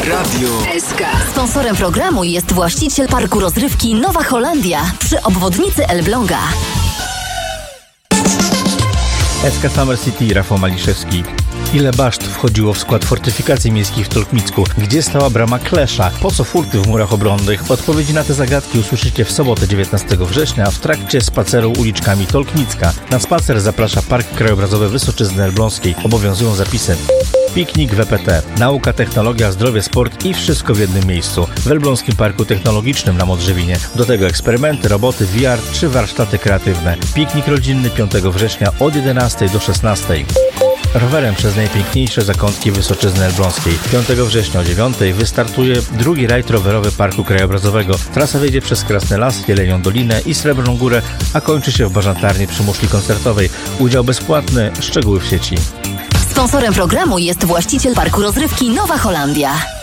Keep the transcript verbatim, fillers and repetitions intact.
Radio S K. Sponsorem programu jest właściciel parku rozrywki Nowa Holandia przy obwodnicy Elbląga. S K Summer City, Rafał Maliszewski. Ile baszt wchodziło w skład fortyfikacji miejskich w Tolkmicku? Gdzie stała brama Klesza? Po co furty w murach obronnych? Odpowiedzi na te zagadki usłyszycie w sobotę dziewiętnastego września w trakcie spaceru uliczkami Tolkmicka. Na spacer zaprasza Park Krajobrazowy Wysoczyzny Elbląskiej. Obowiązują zapisy. Piknik w E P T. Nauka, technologia, zdrowie, sport i wszystko w jednym miejscu. W Elbląskim Parku Technologicznym na Modrzewinie. Do tego eksperymenty, roboty, V R czy warsztaty kreatywne. Piknik rodzinny piątego września od jedenastej do szesnastej. Rowerem przez najpiękniejsze zakątki Wysoczyzny Elbląskiej. piątego września o dziewiątej wystartuje drugi rajd rowerowy Parku Krajobrazowego. Trasa wiedzie przez Krasny Las, Jelenią Dolinę i Srebrną Górę, a kończy się w Bażantarni przy muszli koncertowej. Udział bezpłatny, szczegóły w sieci. Sponsorem programu jest właściciel parku rozrywki Nowa Holandia.